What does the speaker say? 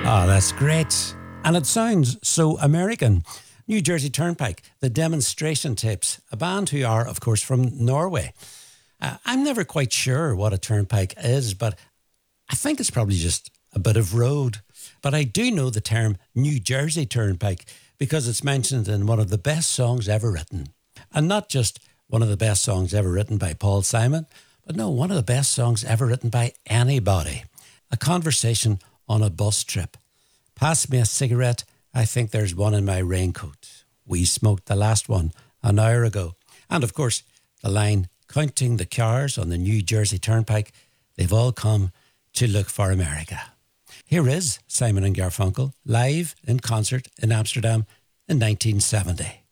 Ah, that's great. And it sounds so American. New Jersey Turnpike, the Demonstration Tapes, a band who are, of course, from Norway. I'm never quite sure what a turnpike is, but I think it's probably just a bit of road. But I do know the term New Jersey Turnpike because it's mentioned in one of the best songs ever written. And not just one of the best songs ever written by Paul Simon, but no, one of the best songs ever written by anybody. A conversation on a bus trip. Pass me a cigarette, I think there's one in my raincoat. We smoked the last one an hour ago. And of course, the line, counting the cars on the New Jersey Turnpike, they've all come to look for America. Here is Simon and Garfunkel live in concert in Amsterdam in 1970.